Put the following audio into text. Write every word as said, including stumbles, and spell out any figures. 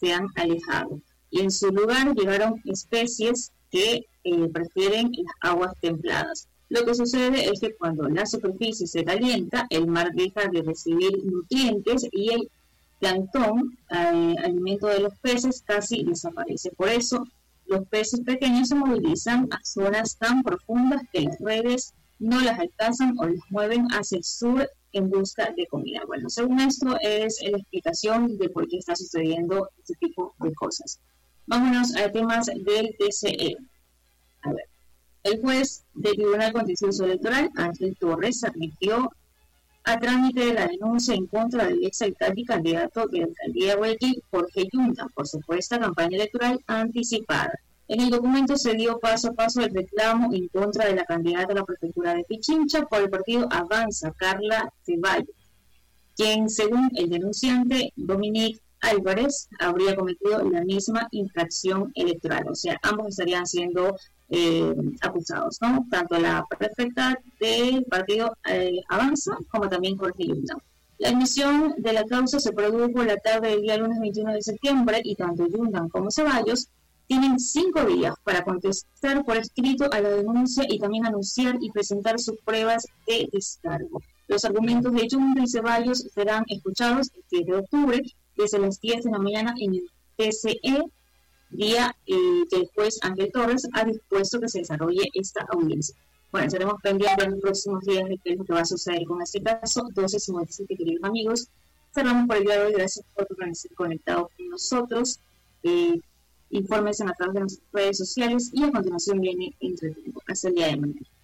se han alejado y en su lugar llegaron especies que eh, prefieren las aguas templadas. Lo que sucede es que cuando la superficie se calienta, el mar deja de recibir nutrientes y el plancton, eh, alimento de los peces, casi desaparece. Por eso, los peces pequeños se movilizan a zonas tan profundas que las redes no las alcanzan o las mueven hacia el sur en busca de comida. Bueno, según esto es la explicación de por qué está sucediendo este tipo de cosas. Vámonos a temas del T C E. A ver, el juez del Tribunal Contencioso Electoral, Ángel Torres, admitió a trámite de la denuncia en contra del ex alcalde y candidato de la alcaldía de Guayaquil, Jorge Yunda, por supuesta campaña electoral anticipada. En el documento se dio paso a paso el reclamo en contra de la candidata a la prefectura de Pichincha por el partido Avanza, Carla Ceballos, quien, según el denunciante Dominique Álvarez, habría cometido la misma infracción electoral. O sea, ambos estarían siendo eh, acusados, ¿no? Tanto la prefecta del partido eh, Avanza como también Jorge Yunda. La admisión de la causa se produjo la tarde del día lunes veintiuno de septiembre y tanto Yunda como Ceballos tienen cinco días para contestar por escrito a la denuncia y también anunciar y presentar sus pruebas de descargo. Los argumentos de Yunda y Ceballos serán escuchados el siete de octubre desde las diez de la mañana en el T C E, día eh, que el juez Ángel Torres ha dispuesto que se desarrolle esta audiencia. Bueno, estaremos pendientes en los próximos días de qué es lo que va a suceder con este caso. doce cincuenta y siete, queridos amigos. Cerramos por el día de hoy. Gracias por permanecer conectados con nosotros. Eh, Infórmense a través de nuestras redes sociales y a continuación viene Entretiempo. Hasta el día de mañana.